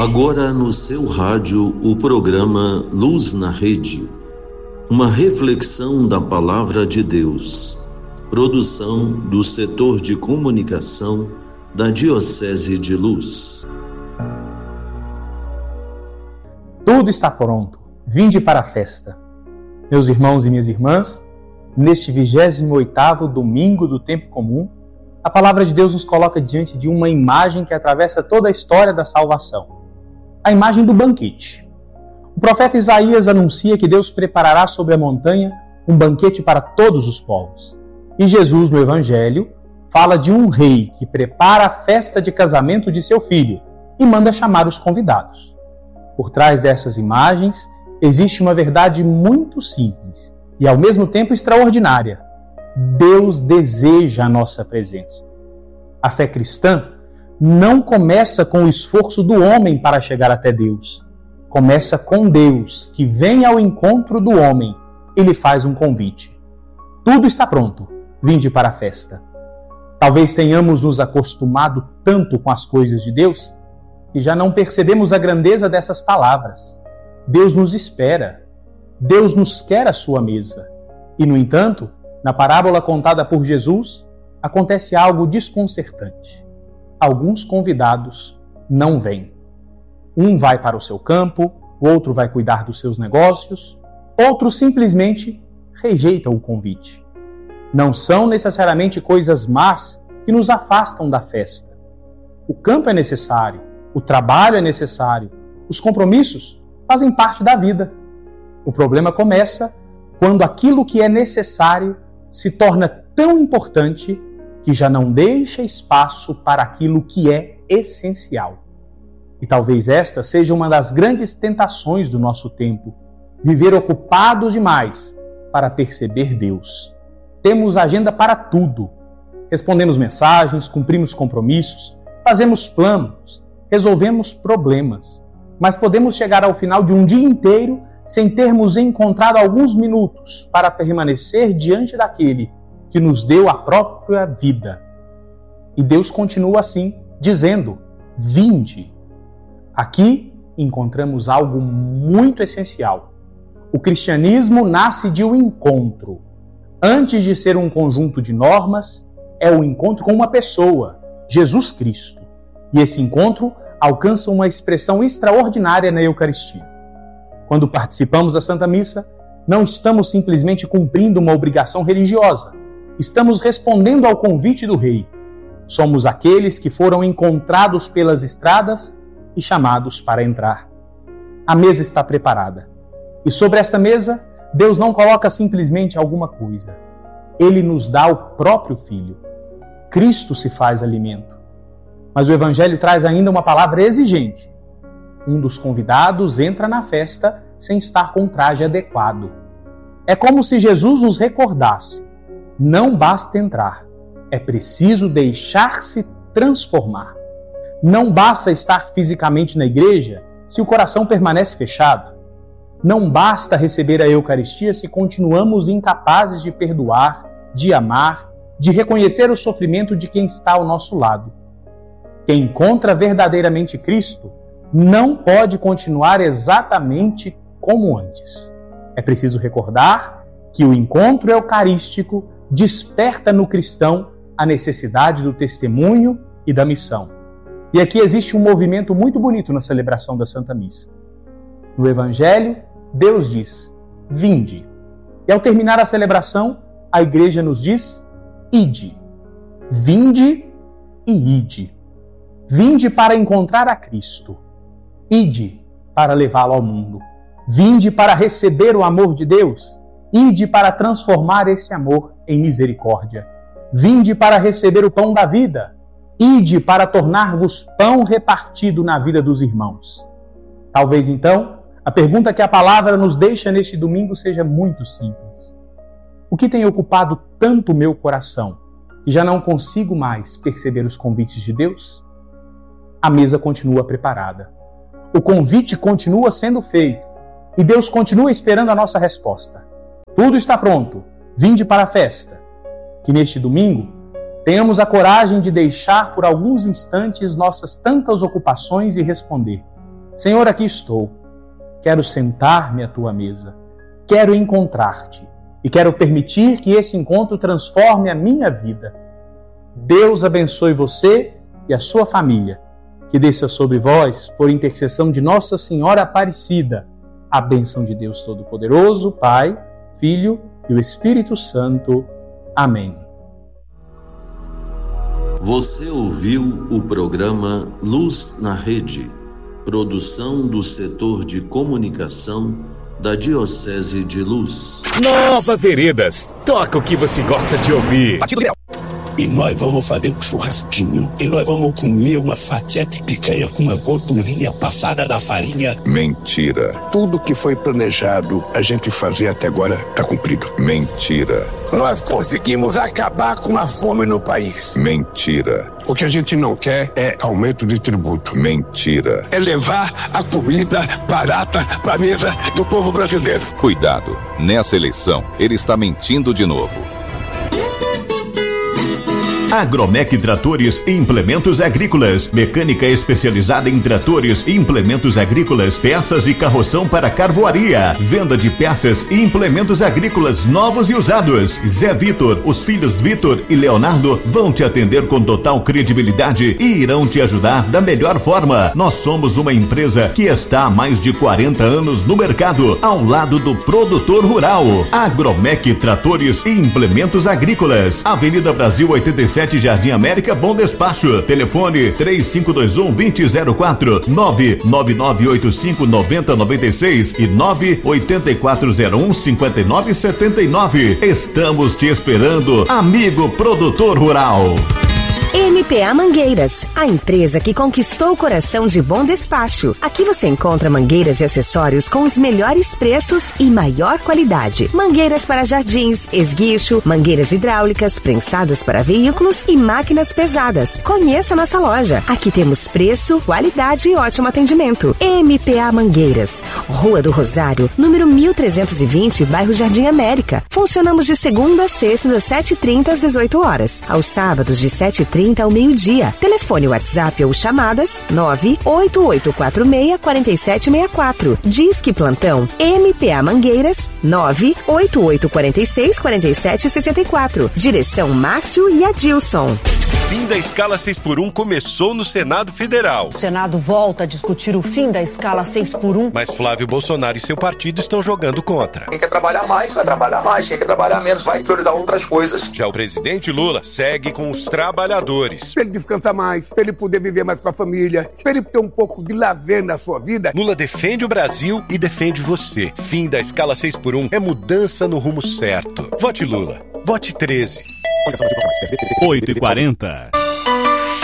Agora no seu rádio, o programa Luz na Rede. Uma reflexão da Palavra de Deus. Produção do setor de comunicação da Diocese de Luz. Tudo está pronto. Vinde para a festa. Meus irmãos e minhas irmãs, neste 28º domingo do tempo comum, a Palavra de Deus nos coloca diante de uma imagem que atravessa toda a história da salvação. A imagem do banquete. O profeta Isaías anuncia que Deus preparará sobre a montanha um banquete para todos os povos. E Jesus, no Evangelho, fala de um rei que prepara a festa de casamento de seu filho e manda chamar os convidados. Por trás dessas imagens existe uma verdade muito simples e, ao mesmo tempo, extraordinária. Deus deseja a nossa presença. A fé cristã não começa com o esforço do homem para chegar até Deus. Começa com Deus, que vem ao encontro do homem e lhe faz um convite. Tudo está pronto. Vinde para a festa. Talvez tenhamos nos acostumado tanto com as coisas de Deus que já não percebemos a grandeza dessas palavras. Deus nos espera. Deus nos quer à sua mesa. E, no entanto, na parábola contada por Jesus, acontece algo desconcertante. Alguns convidados não vêm. Um vai para o seu campo, o outro vai cuidar dos seus negócios, outro simplesmente rejeita o convite. Não são necessariamente coisas más que nos afastam da festa. O campo é necessário, o trabalho é necessário, os compromissos fazem parte da vida. O problema começa quando aquilo que é necessário se torna tão importante que já não deixa espaço para aquilo que é essencial. E talvez esta seja uma das grandes tentações do nosso tempo, viver ocupados demais para perceber Deus. Temos agenda para tudo. Respondemos mensagens, cumprimos compromissos, fazemos planos, resolvemos problemas. Mas podemos chegar ao final de um dia inteiro sem termos encontrado alguns minutos para permanecer diante daquele que nos deu a própria vida. E Deus continua assim, dizendo: vinde. Aqui encontramos algo muito essencial. O cristianismo nasce de um encontro. Antes de ser um conjunto de normas, é o encontro com uma pessoa, Jesus Cristo. E esse encontro alcança uma expressão extraordinária na Eucaristia. Quando participamos da Santa Missa, não estamos simplesmente cumprindo uma obrigação religiosa. Estamos respondendo ao convite do Rei. Somos aqueles que foram encontrados pelas estradas e chamados para entrar. A mesa está preparada. E sobre esta mesa, Deus não coloca simplesmente alguma coisa. Ele nos dá o próprio Filho. Cristo se faz alimento. Mas o Evangelho traz ainda uma palavra exigente. Um dos convidados entra na festa sem estar com traje adequado. É como se Jesus nos recordasse: não basta entrar, é preciso deixar-se transformar. Não basta estar fisicamente na igreja se o coração permanece fechado. Não basta receber a Eucaristia se continuamos incapazes de perdoar, de amar, de reconhecer o sofrimento de quem está ao nosso lado. Quem encontra verdadeiramente Cristo não pode continuar exatamente como antes. É preciso recordar que o encontro eucarístico desperta no cristão a necessidade do testemunho e da missão. E aqui existe um movimento muito bonito na celebração da Santa Missa. No Evangelho, Deus diz: vinde. E ao terminar a celebração, a Igreja nos diz: ide. Vinde e ide. Vinde para encontrar a Cristo. Ide para levá-lo ao mundo. Vinde para receber o amor de Deus. Ide para transformar esse amor em misericórdia. Vinde para receber o pão da vida. Ide para tornar-vos pão repartido na vida dos irmãos. Talvez então, a pergunta que a palavra nos deixa neste domingo seja muito simples. O que tem ocupado tanto o meu coração que já não consigo mais perceber os convites de Deus? A mesa continua preparada. O convite continua sendo feito e Deus continua esperando a nossa resposta. Tudo está pronto. Vinde para a festa. Que neste domingo tenhamos a coragem de deixar por alguns instantes nossas tantas ocupações e responder: Senhor, aqui estou. Quero sentar-me à tua mesa. Quero encontrar-te e quero permitir que esse encontro transforme a minha vida. Deus abençoe você e a sua família. Que desça sobre vós, por intercessão de Nossa Senhora Aparecida, a bênção de Deus Todo-Poderoso, Pai, Filho e o Espírito Santo. Amém. Você ouviu o programa Luz na Rede, produção do setor de comunicação da Diocese de Luz. Nova Veredas, toca o que você gosta de ouvir. E nós vamos fazer um churrasquinho. E nós vamos comer uma fatia de picanha com uma gordurinha passada da farinha. Mentira. Tudo que foi planejado a gente fazer até agora está cumprido. Mentira. Nós conseguimos acabar com a fome no país. Mentira. O que a gente não quer é aumento de tributo. Mentira. É levar a comida barata para a mesa do povo brasileiro. Cuidado, nessa eleição ele está mentindo de novo. Agromec Tratores e Implementos Agrícolas. Mecânica especializada em tratores, implementos agrícolas, peças e carroção para carvoaria. Venda de peças e implementos agrícolas novos e usados. Zé Vitor, os filhos Vitor e Leonardo vão te atender com total credibilidade e irão te ajudar da melhor forma. Nós somos uma empresa que está há mais de 40 anos no mercado, ao lado do produtor rural. Agromec Tratores e Implementos Agrícolas. Avenida Brasil 87, Jardim América, Bom Despacho. Telefone 3521-2004, 99985-9096 e 98401-5979. Estamos te esperando, amigo produtor rural. MPA Mangueiras, a empresa que conquistou o coração de Bom Despacho. Aqui você encontra mangueiras e acessórios com os melhores preços e maior qualidade. Mangueiras para jardins, esguicho, mangueiras hidráulicas, prensadas para veículos e máquinas pesadas. Conheça nossa loja. Aqui temos preço, qualidade e ótimo atendimento. MPA Mangueiras, Rua do Rosário, número 1320, bairro Jardim América. Funcionamos de segunda a sexta, das 7h30 às 18 horas. Aos sábados, de 7h30 ao meio-dia. Telefone WhatsApp ou chamadas 98846-4764. Disque plantão MPA Mangueiras 98846-4764. Direção Márcio e Adilson. Fim da escala 6x1 começou no Senado Federal. O Senado volta a discutir o fim da escala 6x1. Mas Flávio Bolsonaro e seu partido estão jogando contra. Quem quer trabalhar mais, vai trabalhar mais. Quem quer trabalhar menos, vai priorizar outras coisas. Já o presidente Lula segue com os trabalhadores. Para ele descansar mais, para ele poder viver mais com a família, para ele ter um pouco de lazer na sua vida. Lula defende o Brasil e defende você. Fim da escala 6x1 é mudança no rumo certo. Vote Lula. Vote 13. 8h40.